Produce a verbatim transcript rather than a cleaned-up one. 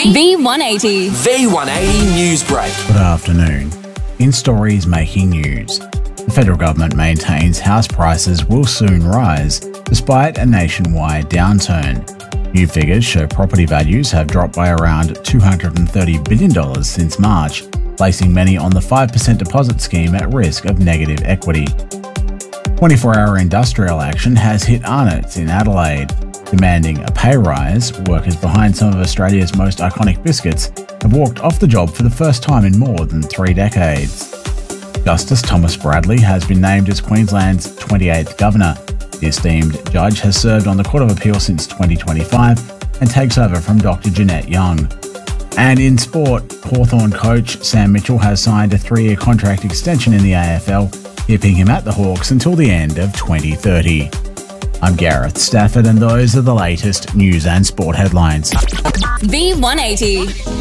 V one eighty. V one eighty News Break. Good afternoon. In stories making news, the federal government maintains house prices will soon rise despite a nationwide downturn. New figures show property values have dropped by around two hundred thirty billion dollars since March, placing many on the five percent deposit scheme at risk of negative equity. twenty-four hour industrial action has hit Arnott's in Adelaide. Demanding a pay rise, workers behind some of Australia's most iconic biscuits have walked off the job for the first time in more than three decades. Justice Thomas Bradley has been named as Queensland's twenty-eighth Governor. The esteemed judge has served on the Court of Appeal since twenty twenty-five and takes over from Doctor Jeanette Young. And in sport, Hawthorn coach Sam Mitchell has signed a three-year contract extension in the A F L, keeping him at the Hawks until the end of twenty thirty. I'm Gareth Stafford, and those are the latest news and sport headlines. V one eighty.